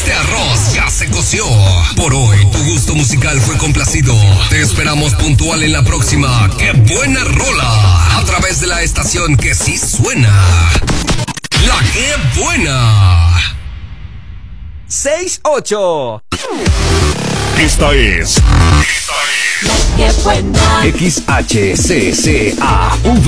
Este arroz ya se coció. Por hoy, tu gusto musical fue complacido. Te esperamos puntual en la próxima. ¡Qué buena rola! A través de la estación que sí suena. La que buena. 6-8. Esta es ¡Qué buena! XHCCAV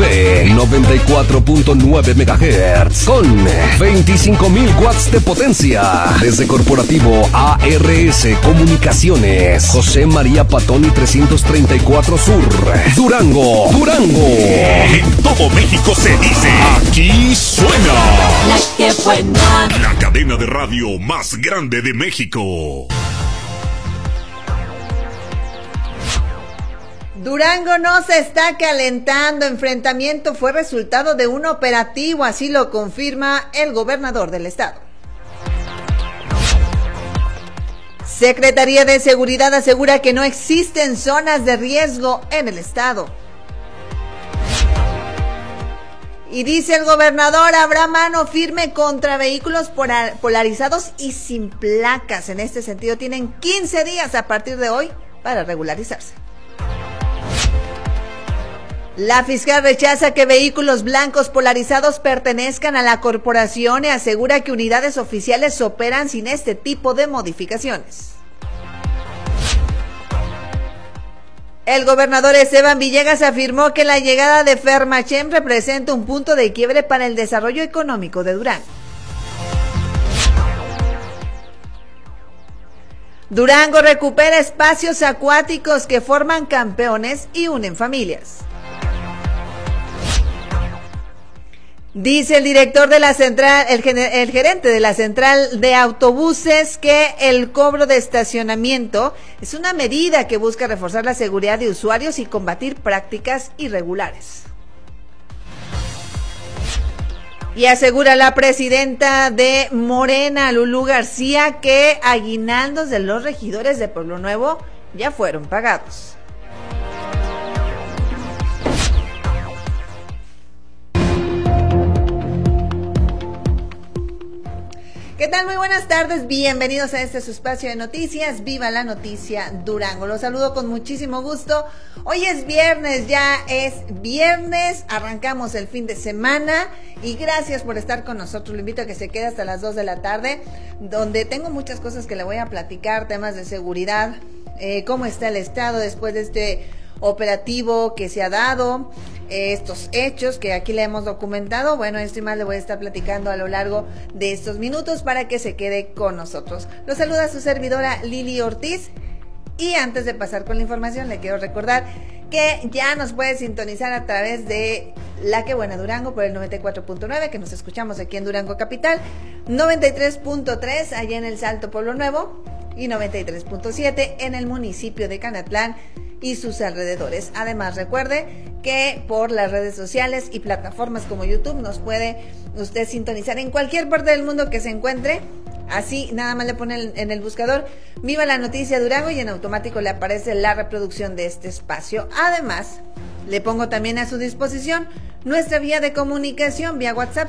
94.9 MHz con 25.000 watts de potencia. Desde Corporativo ARS Comunicaciones, José María Patoni 334 Sur, Durango. En todo México se dice, aquí suena ¡La que buena! la cadena de radio más grande de México. Durango no se está calentando. Enfrentamiento fue resultado de un operativo, así lo confirma el gobernador del estado. Secretaría de Seguridad asegura que no existen zonas de riesgo en el estado. Y dice el gobernador, habrá mano firme contra vehículos polarizados y sin placas. En este sentido, tienen 15 días a partir de hoy para regularizarse. La fiscal rechaza que vehículos blancos polarizados pertenezcan a la corporación y asegura que unidades oficiales operan sin este tipo de modificaciones. El gobernador Esteban Villegas afirmó que la llegada de Fermachem representa un punto de quiebre para el desarrollo económico de Durango. Durango recupera espacios acuáticos que forman campeones y unen familias. Dice el director de la central, el gerente de la central de autobuses, que el cobro de estacionamiento es una medida que busca reforzar la seguridad de usuarios y combatir prácticas irregulares. Y asegura la presidenta de Morena, Lulú García, que aguinaldos de los regidores de Pueblo Nuevo ya fueron pagados. ¿Qué tal? Muy buenas tardes, bienvenidos a este su espacio de noticias, Viva la Noticia Durango. Los saludo con muchísimo gusto. Hoy es viernes, ya es viernes, arrancamos el fin de semana y gracias por estar con nosotros. Lo invito a que se quede hasta las 2 de la tarde, donde tengo muchas cosas que le voy a platicar, temas de seguridad, cómo está el estado después de este operativo que se ha dado, estos hechos que aquí le hemos documentado. Bueno, esto y más le voy a estar platicando a lo largo de estos minutos para que se quede con nosotros. Los saluda su servidora Lili Ortiz y antes de pasar con la información le quiero recordar que ya nos puede sintonizar a través de La Que Buena Durango por el 94.9, que nos escuchamos aquí en Durango Capital, 93.3 allá en el Salto Pueblo Nuevo y 93.7 en el municipio de Canatlán y sus alrededores. Además, recuerde que por las redes sociales y plataformas como YouTube nos puede usted sintonizar en cualquier parte del mundo que se encuentre. Así nada más le pone en el buscador Viva la Noticia Durango y en automático le aparece la reproducción de este espacio. Además, le pongo también a su disposición nuestra vía de comunicación vía WhatsApp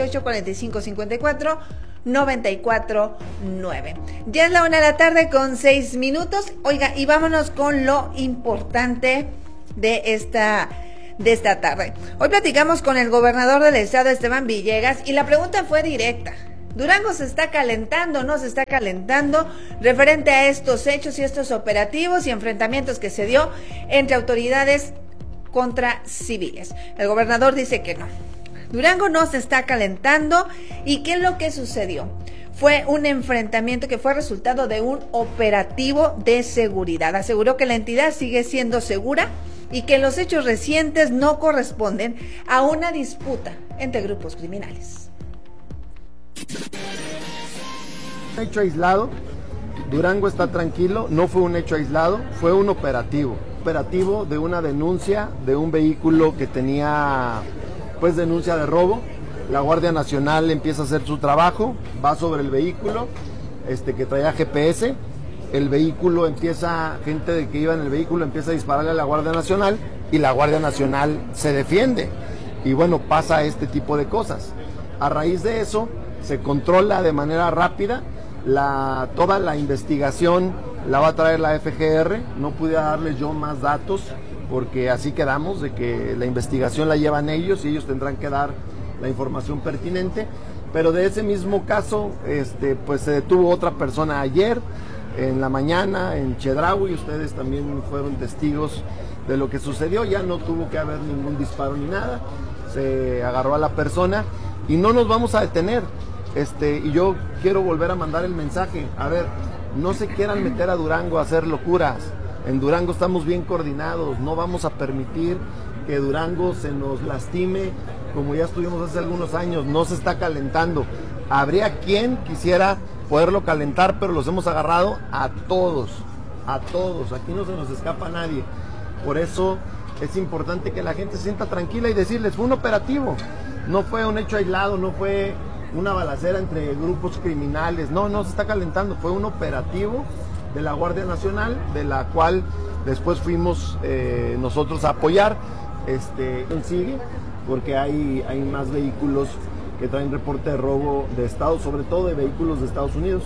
618-4554-949. Ya es la 1 de la tarde con 6 minutos. Oiga, y vámonos con lo importante de esta tarde. Hoy platicamos con el gobernador del estado, Esteban Villegas, y la pregunta fue directa. ¿Durango se está calentando o no se está calentando referente a estos hechos y estos operativos y enfrentamientos que se dio entre autoridades contra civiles? El gobernador dice que no. Durango no se está calentando. ¿Y qué es lo que sucedió? Fue un enfrentamiento que fue resultado de un operativo de seguridad. Aseguró que la entidad sigue siendo segura y que los hechos recientes no corresponden a una disputa entre grupos criminales. Un hecho aislado, Durango está tranquilo, no fue un hecho aislado, fue un operativo de una denuncia de un vehículo que tenía pues denuncia de robo. La Guardia Nacional empieza a hacer su trabajo, va sobre el vehículo que traía GPS, el vehículo gente que iba en el vehículo empieza a dispararle a la Guardia Nacional y la Guardia Nacional se defiende y bueno, pasa este tipo de cosas. A raíz de eso se controla de manera rápida Toda la investigación la va a traer la FGR, no pude darles yo más datos porque así quedamos, de que la investigación la llevan ellos y ellos tendrán que dar la información pertinente, pero de ese mismo caso, pues se detuvo otra persona ayer, en la mañana, en Chedraui, ustedes también fueron testigos de lo que sucedió, ya no tuvo que haber ningún disparo ni nada, se agarró a la persona y no nos vamos a detener, y yo quiero volver a mandar el mensaje, a ver, no se quieran meter a Durango a hacer locuras, en Durango estamos bien coordinados, no vamos a permitir que Durango se nos lastime como ya estuvimos hace algunos años, no se está calentando, habría quien quisiera poderlo calentar, pero los hemos agarrado a todos, aquí no se nos escapa a nadie, por eso es importante que la gente se sienta tranquila y decirles, fue un operativo, no fue un hecho aislado, no fue una balacera entre grupos criminales, no se está calentando, fue un operativo de la Guardia Nacional, de la cual después fuimos nosotros a apoyar, sigue, porque hay más vehículos que traen reporte de robo de Estados, sobre todo de vehículos de Estados Unidos,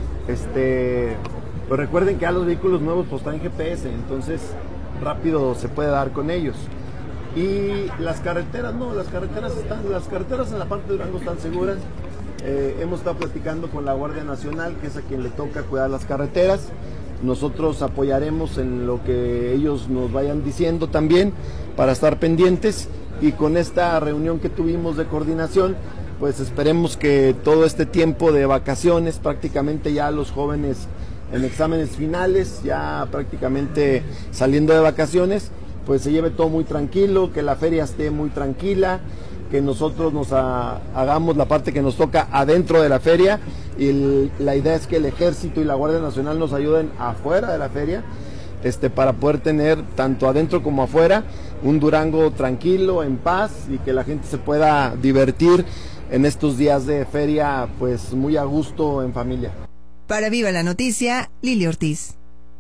pues recuerden que a los vehículos nuevos pues traen GPS, entonces rápido se puede dar con ellos. Y las carreteras, las carreteras en la parte de Durango están seguras. Hemos estado platicando con la Guardia Nacional, que es a quien le toca cuidar las carreteras. Nosotros apoyaremos en lo que ellos nos vayan diciendo también para estar pendientes, y con esta reunión que tuvimos de coordinación, pues esperemos que todo este tiempo de vacaciones, prácticamente ya los jóvenes en exámenes finales, ya prácticamente saliendo de vacaciones, pues se lleve todo muy tranquilo, que la feria esté muy tranquila, que nosotros hagamos la parte que nos toca adentro de la feria, y la idea es que el Ejército y la Guardia Nacional nos ayuden afuera de la feria, para poder tener tanto adentro como afuera un Durango tranquilo, en paz, y que la gente se pueda divertir en estos días de feria, pues muy a gusto en familia. Para Viva la Noticia, Lili Ortiz.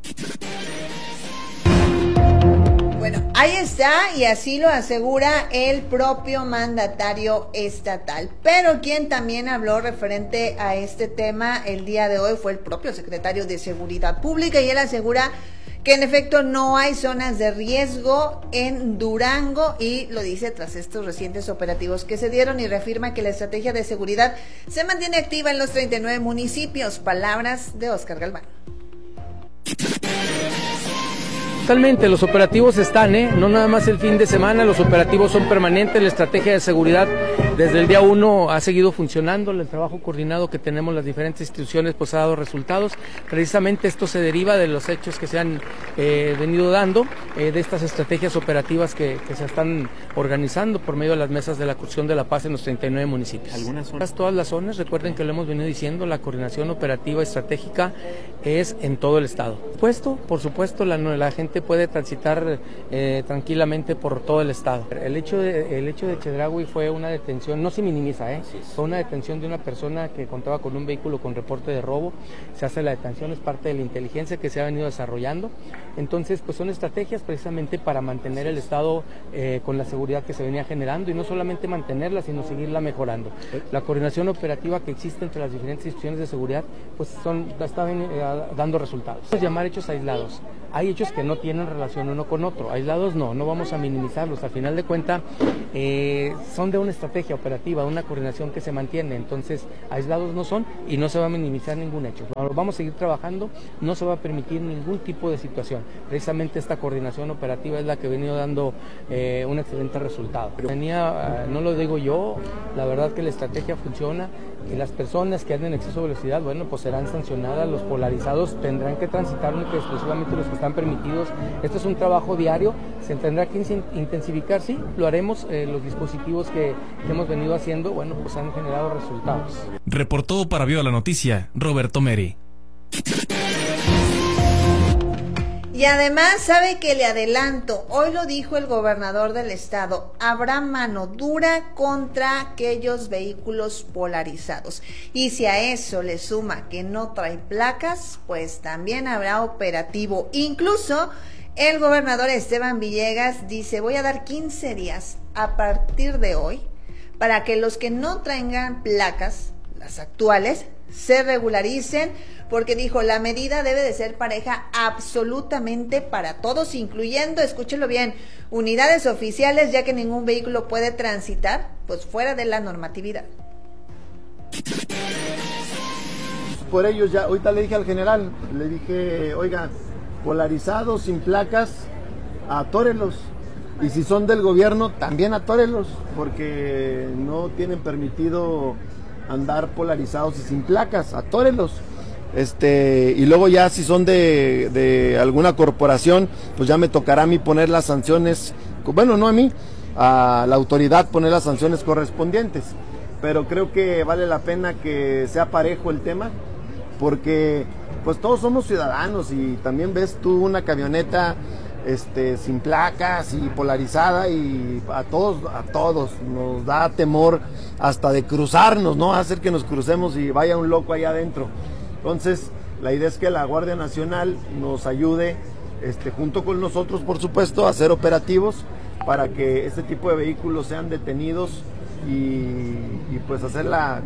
Bueno, ahí está, y así lo asegura el propio mandatario estatal. Pero quien también habló referente a este tema el día de hoy fue el propio secretario de Seguridad Pública, y él asegura que en efecto no hay zonas de riesgo en Durango, y lo dice tras estos recientes operativos que se dieron, y reafirma que la estrategia de seguridad se mantiene activa en los 39 municipios. Palabras de Oscar Galván. Totalmente, los operativos están, no nada más el fin de semana, los operativos son permanentes, la estrategia de seguridad desde el día 1 ha seguido funcionando, el trabajo coordinado que tenemos las diferentes instituciones pues ha dado resultados, precisamente esto se deriva de los hechos que se han venido dando, de estas estrategias operativas que se están organizando por medio de las mesas de la Cuestión de la Paz en los 39 municipios. ¿Algunas zonas? Todas las zonas, recuerden que lo hemos venido diciendo, la coordinación operativa estratégica es en todo el estado. Por supuesto, la gente puede transitar tranquilamente por todo el estado. El hecho de Chedraui fue una detención, no se minimiza, fue una detención de una persona que contaba con un vehículo con reporte de robo, se hace la detención, es parte de la inteligencia que se ha venido desarrollando, entonces pues son estrategias precisamente para mantener el estado con la seguridad que se venía generando, y no solamente mantenerla, sino seguirla mejorando. La coordinación operativa que existe entre las diferentes instituciones de seguridad pues está dando resultados. Llamar hechos aislados. Hay hechos que no tienen relación uno con otro, aislados no vamos a minimizarlos, al final de cuentas son de una estrategia operativa, una coordinación que se mantiene, entonces aislados no son y no se va a minimizar ningún hecho. Vamos a seguir trabajando, no se va a permitir ningún tipo de situación, precisamente esta coordinación operativa es la que ha venido dando un excelente resultado. No lo digo yo, la verdad que la estrategia funciona, y las personas que anden en exceso de velocidad, bueno, pues serán sancionadas, los polarizados tendrán que transitar únicamente y exclusivamente los que están permitidos. Esto es un trabajo diario, se tendrá que intensificar, sí, lo haremos, los dispositivos que hemos venido haciendo, bueno, pues han generado resultados. Reportó para Viva la Noticia, Roberto Meri. Y además, sabe que le adelanto, hoy lo dijo el gobernador del estado, habrá mano dura contra aquellos vehículos polarizados. Y si a eso le suma que no trae placas, pues también habrá operativo. Incluso el gobernador Esteban Villegas dice, voy a dar 15 días a partir de hoy para que los que no traigan placas, las actuales, se regularicen, porque dijo, la medida debe de ser pareja absolutamente para todos, incluyendo, escúchelo bien, unidades oficiales, ya que ningún vehículo puede transitar pues fuera de la normatividad. Por ellos ya, ahorita le dije al general, le dije, oiga, polarizados, sin placas, atórelos. Y si son del gobierno, también atórelos, porque no tienen permitido andar polarizados y sin placas, atórelos. Y luego ya si son de alguna corporación, pues ya me tocará a mí poner las sanciones, bueno, no a mí, a la autoridad poner las sanciones correspondientes. Pero creo que vale la pena que sea parejo el tema, porque pues todos somos ciudadanos y también ves tú una camioneta sin placas y polarizada y a todos nos da temor hasta de cruzarnos, ¿no? Hacer que nos crucemos y vaya un loco allá adentro. Entonces, la idea es que la Guardia Nacional nos ayude, junto con nosotros, por supuesto, a hacer operativos para que este tipo de vehículos sean detenidos y pues hacer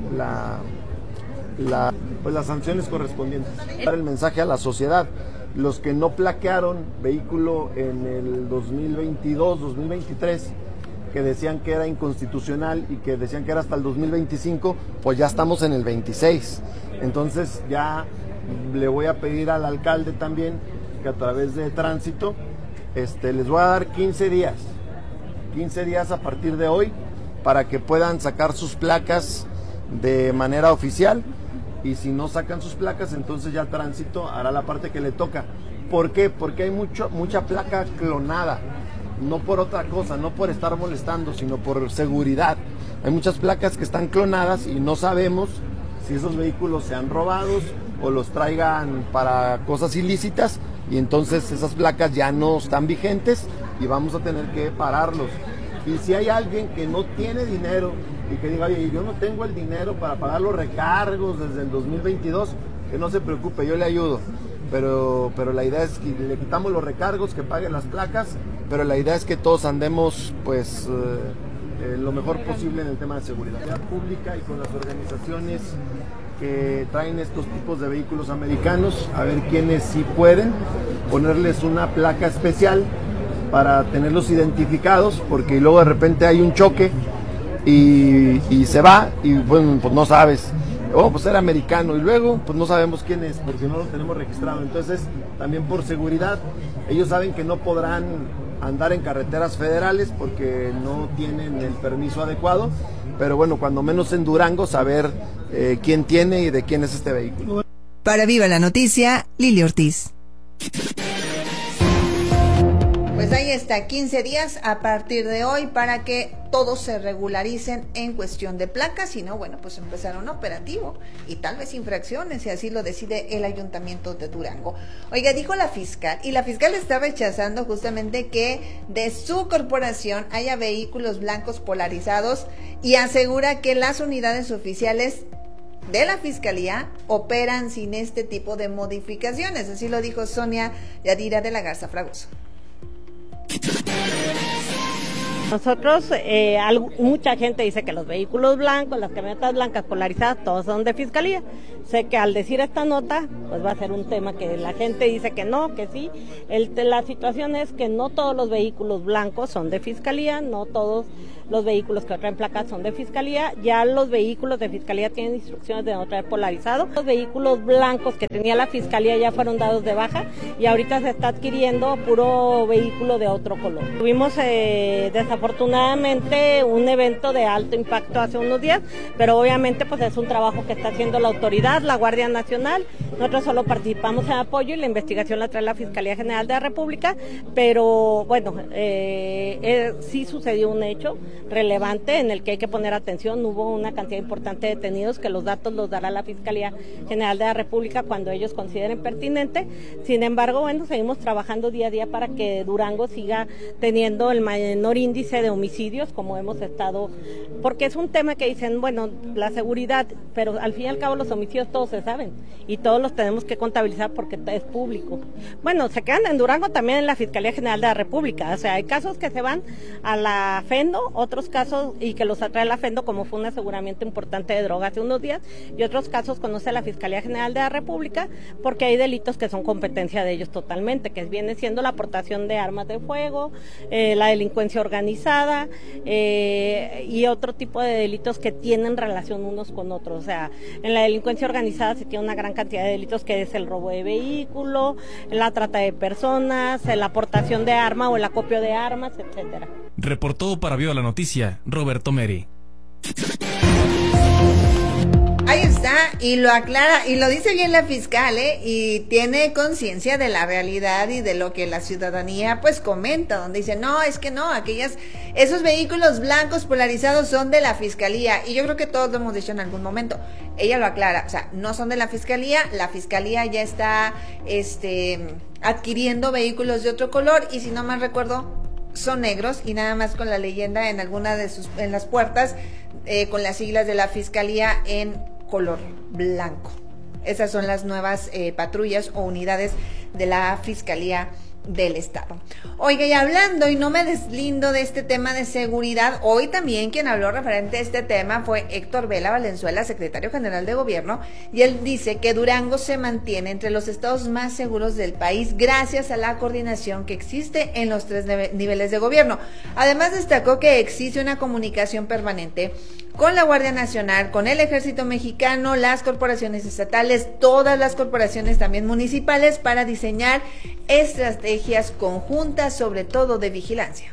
pues las sanciones correspondientes. Dar el mensaje a la sociedad. Los que no plaquearon vehículo en el 2022, 2023, que decían que era inconstitucional y que decían que era hasta el 2025, pues ya estamos en el 26. Entonces ya le voy a pedir al alcalde también que a través de tránsito les voy a dar 15 días a partir de hoy para que puedan sacar sus placas de manera oficial. Y si no sacan sus placas, entonces ya tránsito hará la parte que le toca. ¿Por qué? Porque hay mucha placa clonada, no por otra cosa, no por estar molestando, sino por seguridad. Hay muchas placas que están clonadas y no sabemos si esos vehículos sean robados o los traigan para cosas ilícitas, y entonces esas placas ya no están vigentes y vamos a tener que pararlos. Y si hay alguien que no tiene dinero y que diga, oye, yo no tengo el dinero para pagar los recargos desde el 2022, que no se preocupe, yo le ayudo. Pero la idea es que le quitamos los recargos, que pague las placas, pero la idea es que todos andemos pues lo mejor posible en el tema de seguridad pública y con las organizaciones que traen estos tipos de vehículos americanos, a ver quiénes sí pueden ponerles una placa especial para tenerlos identificados, porque luego de repente hay un choque y se va y bueno, pues no sabes, pues era americano, y luego pues no sabemos quién es porque no lo tenemos registrado. Entonces también por seguridad ellos saben que no podrán andar en carreteras federales porque no tienen el permiso adecuado, pero bueno, cuando menos en Durango saber quién tiene y de quién es este vehículo. Para Viva la Noticia, Lili Ortiz. Pues ahí está, 15 días a partir de hoy para que todos se regularicen en cuestión de placas, si no, bueno, pues empezar un operativo y tal vez infracciones, si así lo decide el Ayuntamiento de Durango. Oiga, dijo la fiscal, y la fiscal está rechazando justamente que de su corporación haya vehículos blancos polarizados y asegura que las unidades oficiales de la Fiscalía operan sin este tipo de modificaciones. Así lo dijo Sonia Yadira de la Garza Fragoso. Nosotros, mucha gente dice que los vehículos blancos, las camionetas blancas polarizadas, todos son de Fiscalía. Sé que al decir esta nota, pues va a ser un tema que la gente dice que no, que sí. La situación es que no todos los vehículos blancos son de Fiscalía, no todos los vehículos que traen placas son de Fiscalía. Ya los vehículos de Fiscalía tienen instrucciones de no traer polarizado. Los vehículos blancos que tenía la Fiscalía ya fueron dados de baja y ahorita se está adquiriendo puro vehículo de otro color. Tuvimos desafortunadamente un evento de alto impacto hace unos días, pero obviamente pues es un trabajo que está haciendo la autoridad, la Guardia Nacional. Nosotros solo participamos en apoyo y la investigación la trae la Fiscalía General de la República, pero bueno, sí sucedió un hecho relevante en el que hay que poner atención. Hubo una cantidad importante de detenidos que los datos los dará la Fiscalía General de la República cuando ellos consideren pertinente. Sin embargo, bueno, seguimos trabajando día a día para que Durango siga teniendo el menor índice de homicidios como hemos estado, porque es un tema que dicen, bueno, la seguridad, pero al fin y al cabo los homicidios todos se saben y todos los tenemos que contabilizar porque es público. Bueno, se quedan en Durango también en la Fiscalía General de la República, o sea, hay casos que se van a la FENDO, otros casos y que los atrae la FENDO, como fue un aseguramiento importante de droga hace unos días, y otros casos conoce la Fiscalía General de la República, porque hay delitos que son competencia de ellos totalmente, que viene siendo la aportación de armas de fuego, la delincuencia organizada y otro tipo de delitos que tienen relación unos con otros. O sea, en la delincuencia organizada se tiene una gran cantidad de delitos, que es el robo de vehículo, la trata de personas, la aportación de arma o el acopio de armas, etcétera. Reportó para Viva la Noticia, Roberto Meri. Ahí está, y lo aclara, y lo dice bien la fiscal, y tiene conciencia de la realidad y de lo que la ciudadanía pues comenta, donde dice, no, es que no, esos vehículos blancos polarizados son de la fiscalía, y yo creo que todos lo hemos dicho en algún momento. Ella lo aclara, o sea, no son de la fiscalía ya está adquiriendo vehículos de otro color, y si no mal recuerdo, son negros, y nada más con la leyenda en alguna en las puertas, con las siglas de la fiscalía en color blanco. Esas son las nuevas patrullas o unidades de la Fiscalía del Estado. Oiga, y hablando, y no me deslindo de este tema de seguridad, hoy también quien habló referente a este tema fue Héctor Vela Valenzuela, secretario general de Gobierno, y él dice que Durango se mantiene entre los estados más seguros del país gracias a la coordinación que existe en los 3 niveles de gobierno. Además destacó que existe una comunicación permanente con la Guardia Nacional, con el Ejército Mexicano, las corporaciones estatales, todas las corporaciones también municipales, para diseñar estrategias conjuntas, sobre todo de vigilancia.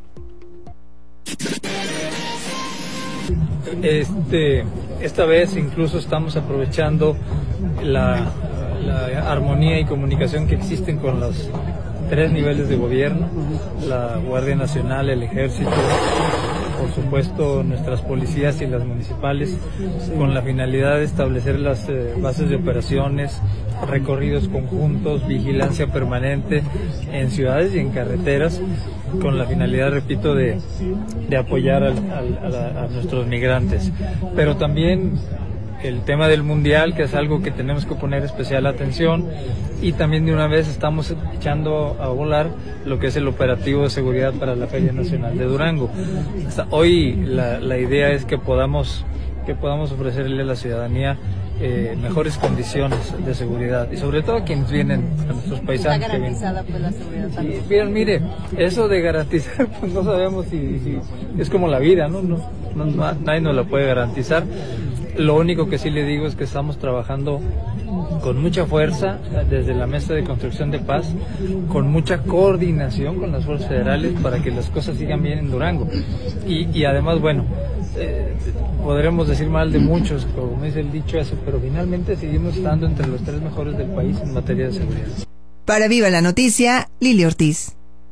Esta vez incluso estamos aprovechando la armonía y comunicación que existen con los 3 niveles de gobierno, la Guardia Nacional, el Ejército, por supuesto nuestras policías y las municipales, con la finalidad de establecer las bases de operaciones, recorridos conjuntos, vigilancia permanente en ciudades y en carreteras, con la finalidad, repito, de apoyar a nuestros migrantes. Pero también el tema del mundial, que es algo que tenemos que poner especial atención, y también de una vez estamos echando a volar lo que es el operativo de seguridad para la Feria Nacional de Durango. Hoy la idea es que podamos ofrecerle a la ciudadanía mejores condiciones de seguridad, y sobre todo a quienes vienen, a nuestros paisanos. ¿Está garantizada pues la seguridad también? Sí, bien, mire, eso de garantizar, pues no sabemos si es como la vida, ¿no? Nadie nos la puede garantizar. Lo único que sí le digo es que estamos trabajando con mucha fuerza desde la Mesa de Construcción de Paz, con mucha coordinación con las fuerzas federales para que las cosas sigan bien en Durango. Y además, bueno, podremos decir mal de muchos, como dice el dicho eso, pero finalmente seguimos estando entre los 3 mejores del país en materia de seguridad. Para Viva la Noticia, Lili Ortiz.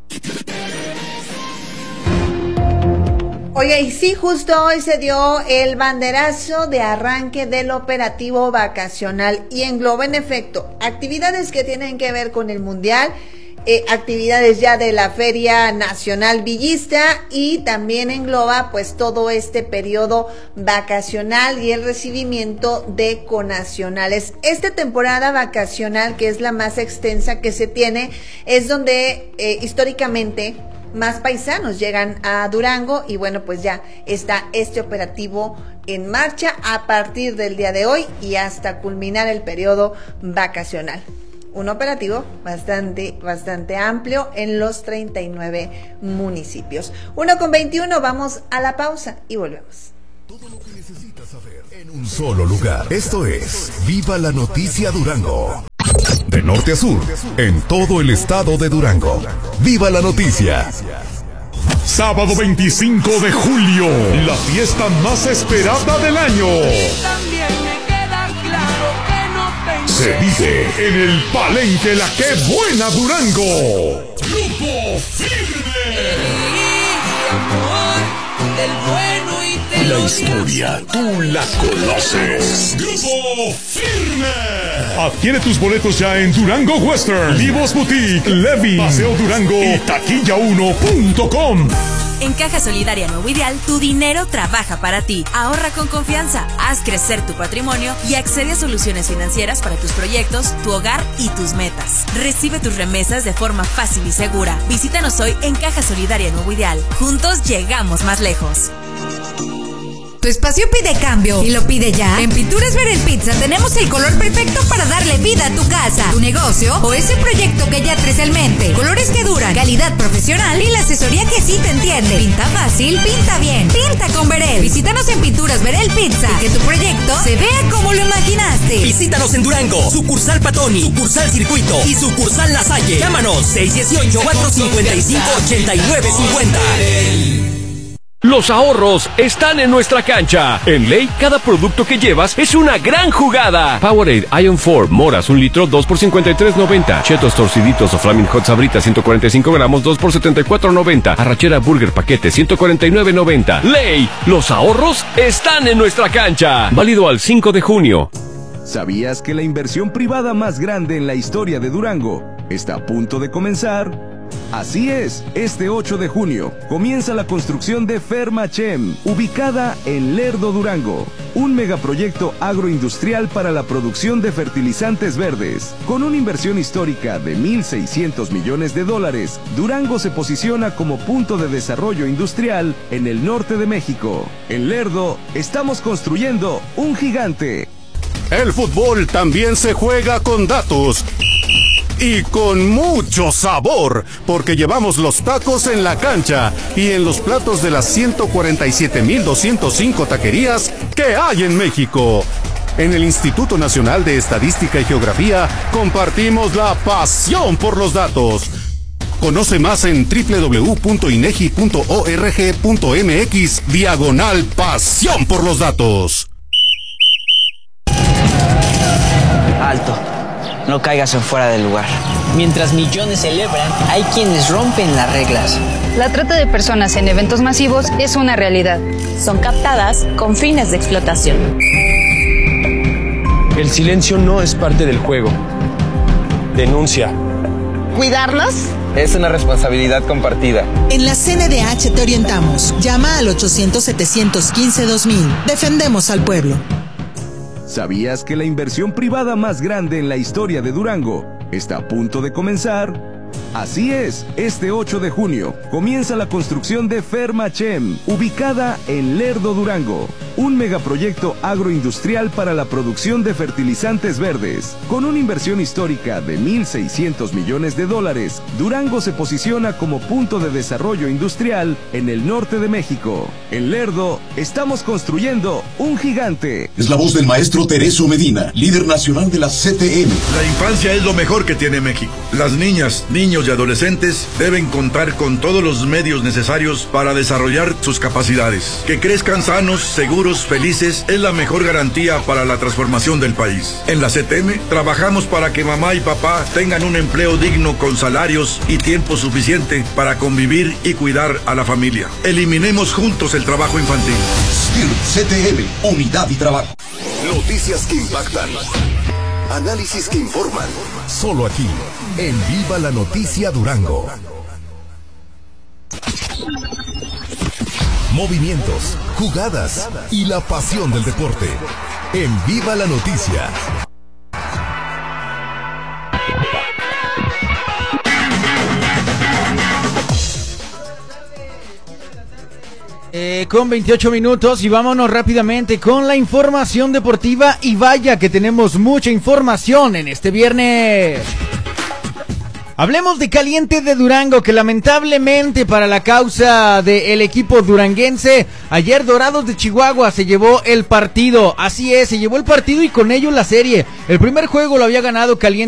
Oye, y sí, justo hoy se dio el banderazo de arranque del operativo vacacional, y engloba en efecto actividades que tienen que ver con el Mundial, actividades ya de la Feria Nacional Villista, y también engloba pues todo este periodo vacacional y el recibimiento de connacionales. Esta temporada vacacional, que es la más extensa que se tiene, es donde históricamente más paisanos llegan a Durango, y bueno, pues ya está este operativo en marcha a partir del día de hoy y hasta culminar el periodo vacacional. Un operativo bastante amplio en los 39 municipios. 1:21, vamos a la pausa y volvemos. Todo lo que necesitas saber en un solo lugar. Esto es Viva la Noticia Durango. De norte a sur, en todo el estado de Durango. ¡Viva la noticia! Sábado 25 de julio, la fiesta más esperada del año. También me queda claro que no te Se vive en el Palenque La Qué Buena Durango. Grupo Firme. Del bueno y del La historia tú la conoces. Grupo Firme. Adquiere tus boletos ya en Durango Western, Vivos Boutique, Levi, Paseo Durango y taquilla1.com. En Caja Solidaria Nuevo Ideal, tu dinero trabaja para ti. Ahorra con confianza, haz crecer tu patrimonio y accede a soluciones financieras para tus proyectos, tu hogar y tus metas. Recibe tus remesas de forma fácil y segura. Visítanos hoy en Caja Solidaria Nuevo Ideal. Juntos llegamos más lejos. Tu espacio pide cambio y lo pide ya. En Pinturas Verel Pizza tenemos el color perfecto para darle vida a tu casa, tu negocio o ese proyecto que ya traes en mente. Colores que duran, calidad profesional y la asesoría que sí te entiende. Pinta fácil, pinta bien. Pinta con Verel. Visítanos en Pinturas Verel Pizza y que tu proyecto se vea como lo imaginaste. Visítanos en Durango, sucursal Patoni, sucursal Circuito y sucursal La Salle. Llámanos 618-455-8950. Los ahorros están en nuestra cancha. En Ley, cada producto que llevas es una gran jugada. Powerade Ion 4, moras, 1 litro, 2 por $53.90. Chetos torciditos o Flaming Hot Sabrita, 145 gramos, 2 por $74.90. Arrachera Burger paquete, 149.90. Ley, los ahorros están en nuestra cancha. Válido al 5 de junio. ¿Sabías que la inversión privada más grande en la historia de Durango está a punto de comenzar? Así es, este 8 de junio comienza la construcción de Fermachem, ubicada en Lerdo, Durango. Un megaproyecto agroindustrial para la producción de fertilizantes verdes. Con una inversión histórica de $1,600 millones, Durango se posiciona como punto de desarrollo industrial en el norte de México. En Lerdo, estamos construyendo un gigante. El fútbol también se juega con datos. Y con mucho sabor, porque llevamos los tacos en la cancha y en los platos de las 147,205 taquerías que hay en México. En el Instituto Nacional de Estadística y Geografía compartimos la pasión por los datos. Conoce más en www.inegi.org.mx/pasión por los datos. Alto. No caigas en fuera del lugar. Mientras millones celebran, hay quienes rompen las reglas. La trata de personas en eventos masivos es una realidad. Son captadas con fines de explotación. El silencio no es parte del juego. Denuncia. ¿Cuidarlos? Es una responsabilidad compartida. En la CNDH te orientamos. Llama al 800-715-2000. Defendemos al pueblo. ¿Sabías que la inversión privada más grande en la historia de Durango está a punto de comenzar? Así es, este 8 de junio comienza la construcción de Fermachem, ubicada en Lerdo, Durango. Un megaproyecto agroindustrial para la producción de fertilizantes verdes. Con una inversión histórica de $1,600 millones, Durango se posiciona como punto de desarrollo industrial en el norte de México. En Lerdo, estamos construyendo un gigante. Es la voz del maestro Tereso Medina, líder nacional de la CTM. La infancia es lo mejor que tiene México. Las niñas, niños y adolescentes deben contar con todos los medios necesarios para desarrollar sus capacidades. Que crezcan sanos, seguros, felices, es la mejor garantía para la transformación del país. En la CTM trabajamos para que mamá y papá tengan un empleo digno con salarios y tiempo suficiente para convivir y cuidar a la familia. Eliminemos juntos el trabajo infantil. CTM, unidad y trabajo. Noticias que impactan. Análisis que informan. Solo aquí, en Viva la Noticia Durango. Movimientos, jugadas y la pasión del deporte. En Viva la Noticia. Con 28 minutos y vámonos rápidamente con la información deportiva y vaya que tenemos mucha información en este viernes. Hablemos de Caliente de Durango, que lamentablemente para la causa del equipo duranguense, ayer Dorados de Chihuahua se llevó el partido. Así es, se llevó el partido y con ello la serie. El primer juego lo había ganado Caliente